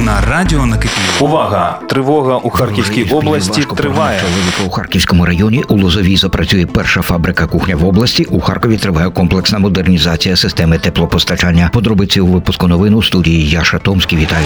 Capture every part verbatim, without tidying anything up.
на радіо Накипіло. Увага! Тривога у Харківській області триває. У Харківському районі у Лозовій запрацює перша фабрика кухня в області. У Харкові триває комплексна модернізація системи теплопостачання. Подробиці у випуску новин у студії Яша Томський. Вітаю.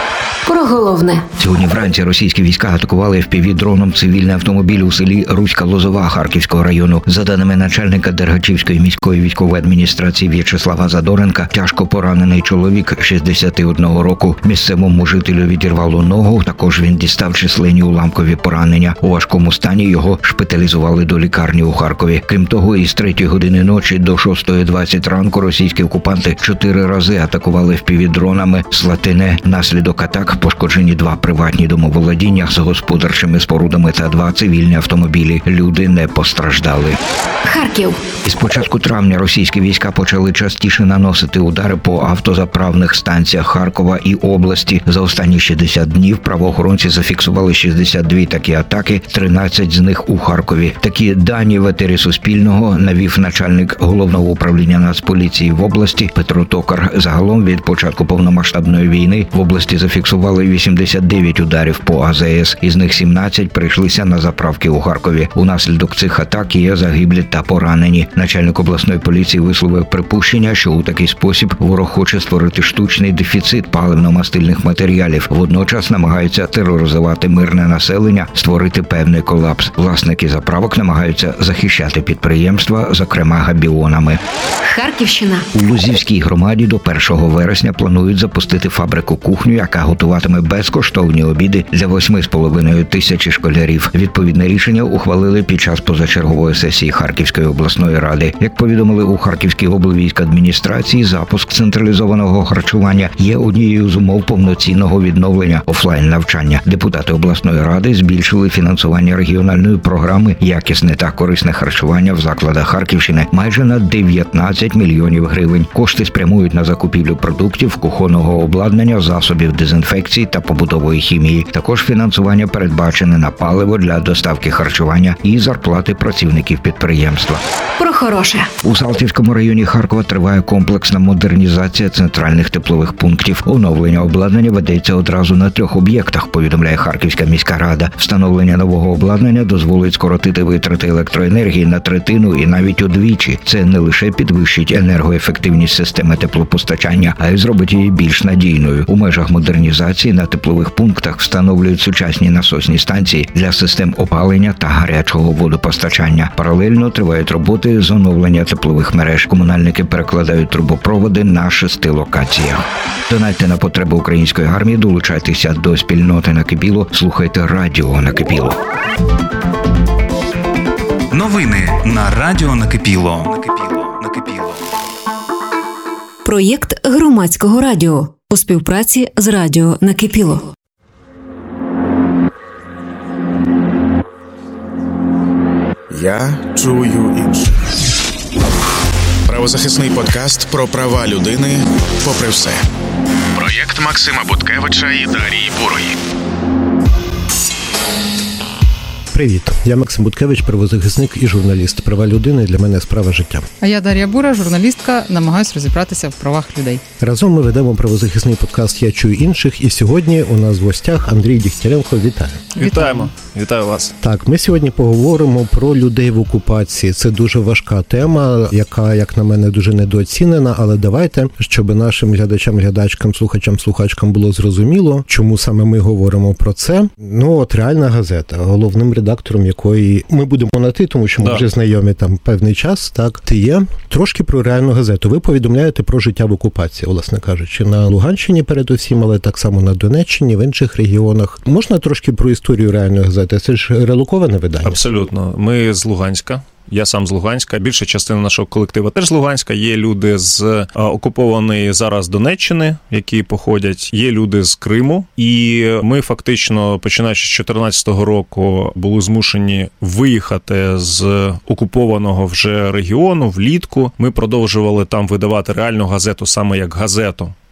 Про головне. Сьогодні вранці російські війська атакували еф пі ві-дроном цивільний автомобіль у селі Руська-Лозова Харківського району. За даними начальника Дергачівської міської військової адміністрації В'ячеслава Задоренка, тяжко поранений чоловік шістдесят один року. Місцевому жителю відірвало ногу, також він дістав численні уламкові поранення. У важкому стані його шпиталізували до лікарні у Харкові. Крім того, із третьої години ночі до шостої двадцять ранку російські окупанти чотири рази атакували еф пі ві-дронами Слатине. Наслідок атак пошкоджені два приватні домоволодіння з господарчими спорудами та два цивільні автомобілі. Люди не постраждали. Харків. Із початку травня російські війська почали частіше наносити удари по автозаправних станціях Харкова і області. За останні шістдесят днів правоохоронці зафіксували шістдесят дві такі атаки, тринадцять з них у Харкові. Такі дані в етері Суспільного навів начальник Головного управління Нацполіції в області Петро Токар. Загалом від початку повномасштабної війни в області зафіксували вісімдесят дев'ять ударів по а зе ес, із них сімнадцять прийшлися на заправки у Харкові. Унаслідок цих атак є загиблі та поранені. Начальник обласної поліції висловив припущення, що у такий спосіб ворог хоче створити штучний дефіцит паливно-мастильних матеріалів. Водночас намагаються тероризувати мирне населення, створити певний колапс. Власники заправок намагаються захищати підприємства, зокрема габіонами. Харківщина. У Лозівській громаді до першого вересня планують запустити фабрику кухню, яка готуватиме безкоштовні обіди для восьми з половиною тисячі школярів. Відповідне рішення ухвалили під час позачергової сесії Харківської обласної ради. Як повідомили у Харківській облвійськадміністрації, запуск централізованого харчування є однією з умов повноцінного відновлення офлайн-навчання. Депутати обласної ради збільшили фінансування регіональної програми «Якісне та корисне харчування» в закладах Харківщини майже на дев'ятнадцять мільйонів гривень. Кошти спрямують на закупівлю продуктів, кухонного обладнання, засобів дезінфекції та побутової хімії. Також фінансування передбачене на паливо для доставки харчування і зарплати працівників підприємства. Про хороше. У Салтівському районі Харкова триває комплексна модернізація центральних теплових пунктів. Оновлення обладнання ведеться одразу на трьох об'єктах, повідомляє Харківська міська рада. Встановлення нового обладнання дозволить скоротити витрати електроенергії на третину і навіть удвічі. Це не лише підвищить енергоефективність системи теплопостачання, а й зробить її більш надійною. У межах модернізації на теплових пунктах встановлюють сучасні насосні станції для систем опалення та гарячого водопостачання. Паралельно тривають роботи з оновлення теплових мереж. Комунальники перекладають трубопроводи на шести локаціях. Донайте на потреби української армії, долучайтеся до спільноти Накипіло, слухайте радіо Накипіло. Новини на радіо Накипіло. Накипіло. Накипіло. Проєкт громадського радіо у співпраці з радіо Накипіло. Я чую інше. Правозахисний подкаст про права людини попри все. Проєкт Максима Буткевича і Дарії Бурої. Привіт, я Максим Буткевич, правозахисник і журналіст. Права людини для мене справа життя. А я Дар'я Бура, журналістка, намагаюсь розібратися в правах людей. Разом ми ведемо правозахисний подкаст «Я чую інших», і сьогодні у нас в гостях Андрій Дігтяренко. Вітаю. Вітаємо. Вітаю вас. Так, ми сьогодні поговоримо про людей в окупації. Це дуже важка тема, яка, як на мене, дуже недооцінена, але давайте, щоб нашим глядачам, глядачкам, слухачам, слухачкам було зрозуміло, чому саме ми говоримо про це. Ну, от «Реальна газета», головним редактором якої ми будемо на ти, тому що ми да. вже знайомі там певний час, так, ти є. Трошки про «Реальну газету». Ви повідомляєте про життя в окупації, власне кажучи, на Луганщині передусім, але так само на Донеччині, в інших регіонах. Можна трошки про історію «Реальної газети»? Це ж релоковане видання? Абсолютно. Ми з Луганська. Я сам з Луганська. Більша частина нашого колективу теж з Луганська. Є люди з окупованої зараз Донеччини, які походять. Є люди з Криму. І ми фактично, починаючи з чотирнадцятого року, були змушені виїхати з окупованого вже регіону влітку. Ми продовжували там видавати «Реальну газету» саме як газету.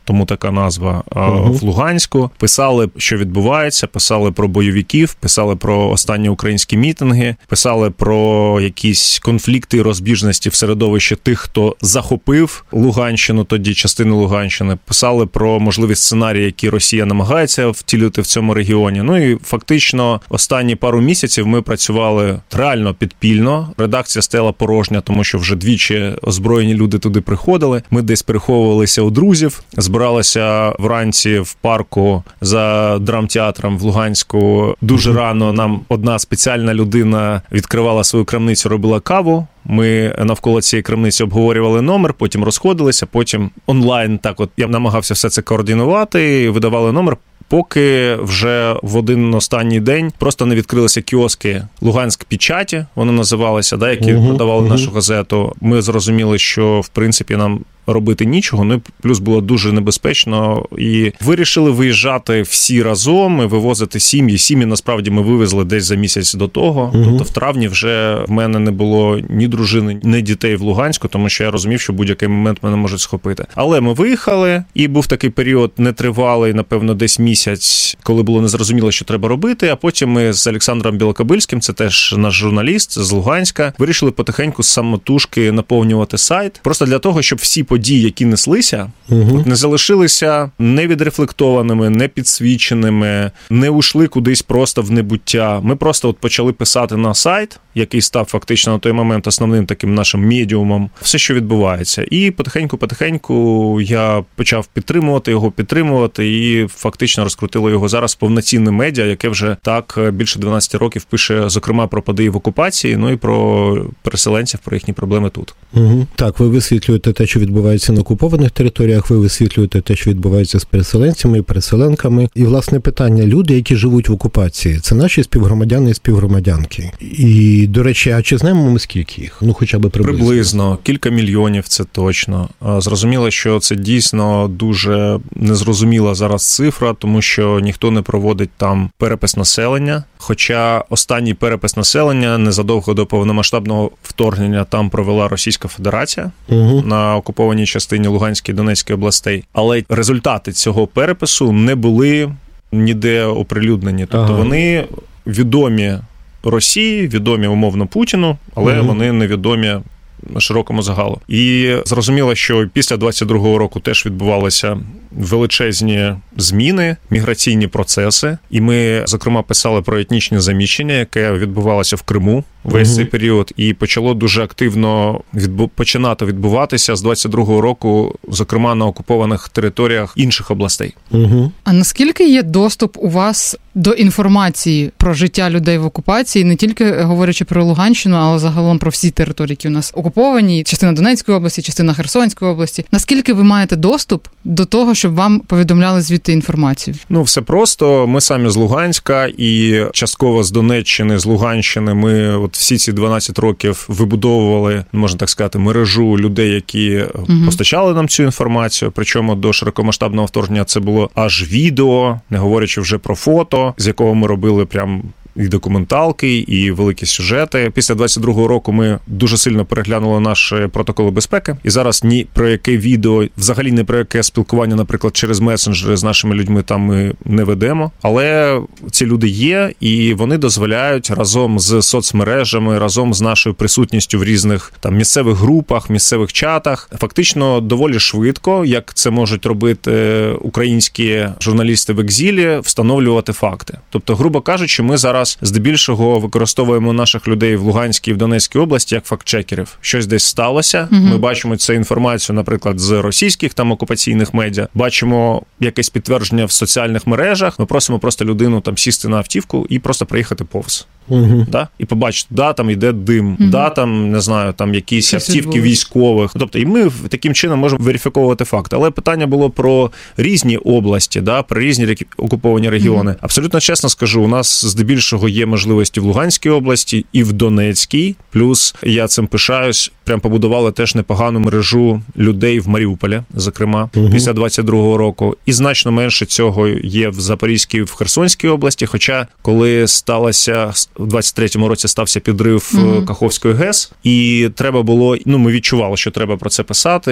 тому така назва, Угу. в Луганську. Писали, що відбувається, писали про бойовиків, писали про останні українські мітинги, писали про якісь конфлікти і розбіжності в середовищі тих, хто захопив Луганщину, тоді частину Луганщини, писали про можливі сценарії, які Росія намагається втілити в цьому регіоні. Ну і фактично останні пару місяців ми працювали реально підпільно. Редакція стояла порожня, тому що вже двічі озброєні люди туди приходили. Ми десь переховувалися у друзів, збиралися вранці в парку за драмтеатром в Луганську. Дуже рано нам одна спеціальна людина відкривала свою крамницю, робила каву. Ми навколо цієї крамниці обговорювали номер, потім розходилися, потім онлайн так от я намагався все це координувати, видавали номер, поки вже в один останній день просто не відкрилися кіоски Луганськ Печаті, вони називалися, да, які угу, продавали угу. нашу газету. Ми зрозуміли, що в принципі нам робити нічого, ну плюс було дуже небезпечно, і вирішили виїжджати всі разом і вивозити сім'ї. Сім'ї насправді ми вивезли десь за місяць до того. Угу. Тобто в травні вже в мене не було ні дружини, ні дітей в Луганську, тому що я розумів, що в будь-який момент мене можуть схопити. Але ми виїхали, і був такий період нетривалий, напевно, десь місяць, коли було незрозуміло, що треба робити, а потім ми з Олександром Білокобильським, це теж наш журналіст з Луганська, вирішили потихеньку самотужки наповнювати сайт, просто для того, щоб всі події, які неслися, Угу. не залишилися невідрефлектованими, не підсвіченими, не ушли кудись просто в небуття. Ми просто от почали писати на сайт, який став фактично на той момент основним таким нашим медіумом, все, що відбувається. І потихеньку-потихеньку я почав підтримувати його, підтримувати, і фактично розкрутили його зараз повноцінне медіа, яке вже так більше дванадцять років пише, зокрема, про події в окупації, ну і про переселенців, про їхні проблеми тут. Угу. Так, ви висвітлюєте те, що відбувається на окупованих територіях, ви висвітлюєте те, що відбувається з переселенцями і переселенками. І, власне, питання, люди, які живуть в окупації, це наші співгромадяни і співгромадянки. І, до речі, а чи знаємо ми скільки їх? Ну, хоча б приблизно. Приблизно. Кілька мільйонів, це точно. Зрозуміло, що це дійсно дуже незрозуміла зараз цифра, тому що ніхто не проводить там перепис населення. Хоча останній перепис населення незадовго до повномасштабного вторгнення там провела Російська Федерація Угу. на окупованій частині Луганської і Донецької областей. Але результати цього перепису не були ніде оприлюднені. Тобто Ага. вони відомі Росії, відомі умовно Путіну, але Угу. вони невідомі широкому загалу. І зрозуміло, що після двадцять другого року теж відбувалися величезні зміни, міграційні процеси. І ми, зокрема, писали про етнічне заміщення, яке відбувалося в Криму весь Угу. цей період, і почало дуже активно відбу... починати відбуватися з двадцять другого року, зокрема, на окупованих територіях інших областей. Угу. А наскільки є доступ у вас до інформації про життя людей в окупації, не тільки говорячи про Луганщину, але загалом про всі території, які у нас окуповані, частина Донецької області, частина Херсонської області. Наскільки ви маєте доступ до того, щоб вам повідомляли звідти інформацію? Ну, все просто. Ми самі з Луганська і частково з Донеччини, з Луганщини. Ми от всі ці дванадцять років вибудовували, можна так сказати, мережу людей, які Угу. постачали нам цю інформацію. Причому до широкомасштабного вторгнення це було аж відео, не говорячи вже про фото, з якого ми робили прям і документалки, і великі сюжети. Після двадцять другого року ми дуже сильно переглянули наші протоколи безпеки. І зараз ні про яке відео, взагалі не про яке спілкування, наприклад, через месенджери з нашими людьми там ми не ведемо. Але ці люди є, і вони дозволяють разом з соцмережами, разом з нашою присутністю в різних там місцевих групах, місцевих чатах, фактично доволі швидко, як це можуть робити українські журналісти в екзілі, встановлювати факти. Тобто, грубо кажучи, ми зараз здебільшого використовуємо наших людей в Луганській і в Донецькій області як фактчекерів. Щось десь сталося. Угу. Ми бачимо цю інформацію, наприклад, з російських там окупаційних медіа. Бачимо якесь підтвердження в соціальних мережах. Ми просимо просто людину там сісти на автівку і просто приїхати повз. Угу. Да? І побачити, да, там йде дим, Мгм. да, там, не знаю, там якісь Щось автівки відбулось. військових. Тобто, і ми в- таким чином можемо верифіковувати факти. Але питання було про різні області, да, про різні реки- окуповані регіони. Абсолютно чесно скажу, у нас здебільшого є можливості в Луганській області і в Донецькій. Плюс, я цим пишаюсь, прям побудували теж непогану мережу людей в Маріуполі, зокрема, Мгм. після двадцять другого року. І значно менше цього є в Запорізькій, в Херсонській області. Хоча, коли сталося в двадцять третьому році стався підрив Мгм. Каховської ГЕС, і треба було, ну ми відчували, що треба про це писати.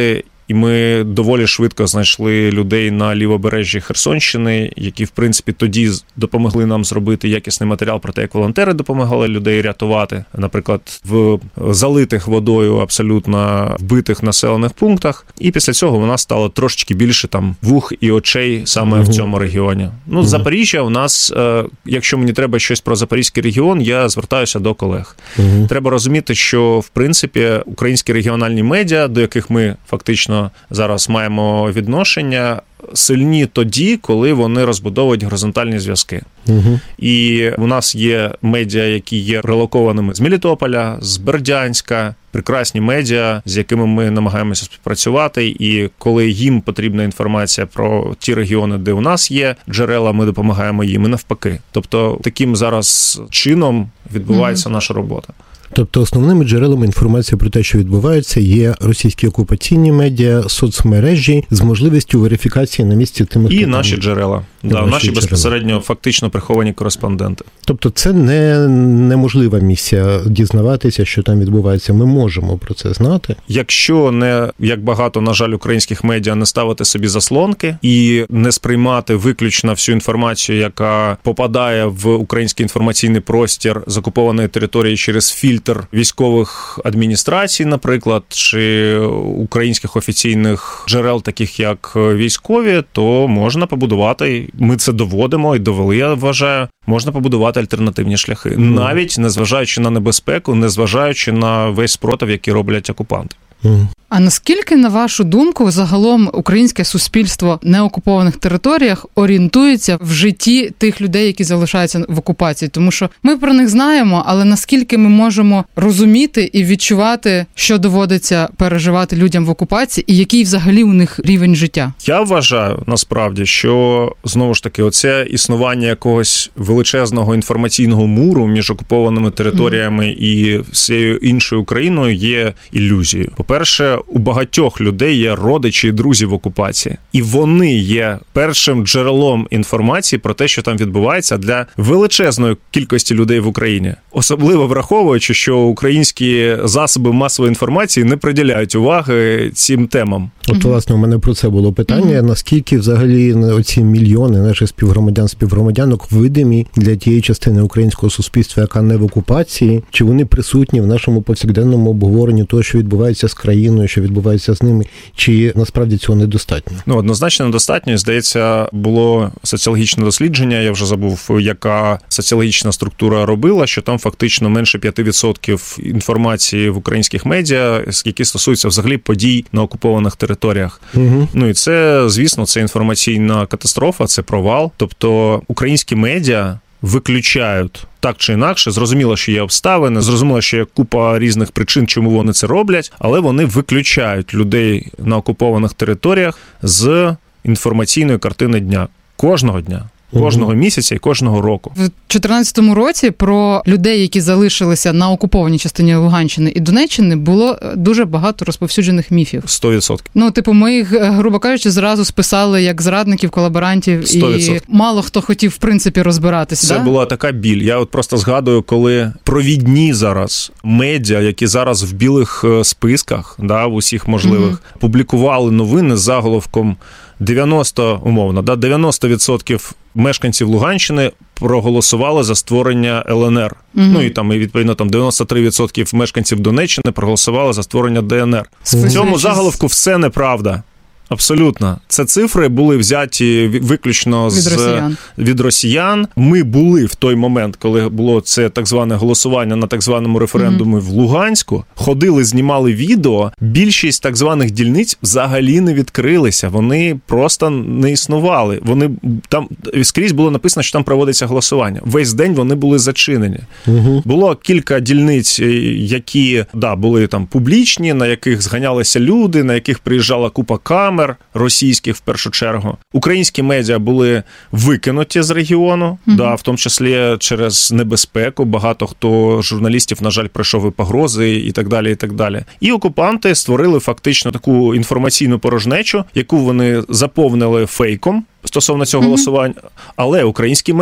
і ми доволі швидко знайшли людей на лівобережжі Херсонщини, які, в принципі, тоді допомогли нам зробити якісний матеріал про те, як волонтери допомагали людей рятувати, наприклад, в залитих водою абсолютно вбитих населених пунктах. І після цього у нас стало трошечки більше там вух і очей саме угу. в цьому регіоні. Ну, угу. Запоріжжя у нас, якщо мені треба щось про Запорізький регіон, я звертаюся до колег. Угу. Треба розуміти, що, в принципі, українські регіональні медіа, до яких ми фактично зараз маємо відношення, сильні тоді, коли вони розбудовують горизонтальні зв'язки. Угу. І у нас є медіа, які є релокованими з Мелітополя, з Бердянська, прекрасні медіа, з якими ми намагаємося співпрацювати, і коли їм потрібна інформація про ті регіони, де у нас є джерела, ми допомагаємо їм, і навпаки. Тобто таким зараз чином відбувається угу. наша робота. Тобто основними джерелами інформації про те, що відбувається, є російські окупаційні медіа, соцмережі з можливістю верифікації на місці тими, і наші джерела, і да, наші, наші безпосередньо фактично приховані кореспонденти. Тобто це не неможлива місія дізнаватися, що там відбувається. Ми можемо про це знати. Якщо не, як багато, на жаль, українських медіа, не ставити собі заслонки і не сприймати виключно всю інформацію, яка попадає в український інформаційний простір з окупованої території через фільтр військових адміністрацій, наприклад, чи українських офіційних джерел, таких як військові, то можна побудувати, ми це доводимо і довели, я вважаю, можна побудувати альтернативні шляхи, mm. навіть незважаючи на небезпеку, незважаючи на весь спротив, який роблять окупанти. Mm. А наскільки, на вашу думку, загалом українське суспільство на окупованих територіях орієнтується в житті тих людей, які залишаються в окупації? Тому що ми про них знаємо, але наскільки ми можемо розуміти і відчувати, що доводиться переживати людям в окупації, і який взагалі у них рівень життя? Я вважаю, насправді, що, знову ж таки, оце існування якогось величезного інформаційного муру між окупованими територіями mm. і всією іншою Україною є ілюзією. По-перше, у багатьох людей є родичі і друзі в окупації. І вони є першим джерелом інформації про те, що там відбувається для величезної кількості людей в Україні. Особливо враховуючи, що українські засоби масової інформації не приділяють уваги цим темам. От, власне, у мене про це було питання. Mm-hmm. Наскільки взагалі оці мільйони наших співгромадян, співгромадянок видимі для тієї частини українського суспільства, яка не в окупації? Чи вони присутні в нашому повсякденному обговоренні того, що відбувається з країною, що відбувається з ними? Чи насправді цього недостатньо? Ну, однозначно недостатньо. Здається, було соціологічне дослідження, я вже забув, яка соціологічна структура робила, що там фактично менше п'ять відсотків інформації в українських медіа, які стосуються взагалі подій на окупованих територіях. Угу. Ну і це, звісно, це інформаційна катастрофа, це провал. Тобто українські медіа виключають так чи інакше, зрозуміло, що є обставини, зрозуміло, що є купа різних причин, чому вони це роблять, але вони виключають людей на окупованих територіях з інформаційної картини дня. Кожного дня. Кожного місяця і кожного року. В чотирнадцятому році про людей, які залишилися на окупованій частині Луганщини і Донеччини, було дуже багато розповсюджених міфів. сто відсотків. Ну, типу, ми їх, грубо кажучи, зразу списали як зрадників, колаборантів, сто відсотків. І мало хто хотів, в принципі, розбиратися. Це да? була така біль. Я от просто згадую, коли провідні зараз медіа, які зараз в білих списках, да, в усіх можливих, mm-hmm. публікували новини з заголовком дев'яносто, умовно, да, дев'яносто відсотків мешканців Луганщини проголосували за створення ел ен ер. Угу. Ну і там, і відповідно, там дев'яносто три відсотки мешканців Донеччини проголосували за створення де ен ер. В цьому заголовку все неправда. Абсолютно. Це цифри були взяті виключно з, від росіян. від росіян. Ми були в той момент, коли було це так зване голосування на так званому референдумі mm-hmm. в Луганську. Ходили, знімали відео. Більшість так званих дільниць взагалі не відкрилися. Вони просто не існували. Вони там скрізь було написано, що там проводиться голосування. Весь день вони були зачинені. Mm-hmm. Було кілька дільниць, які, да, були там публічні, на яких зганялися люди, на яких приїжджала купа камер, російських в першу чергу. Українські медіа були викинуті з регіону, mm-hmm. да, в тому числі через небезпеку. Багато хто журналістів, на жаль, пройшов і погрози і так далі, і так далі. І окупанти створили фактично таку інформаційну порожнечу, яку вони заповнили фейком стосовно цього mm-hmm. голосування, але українські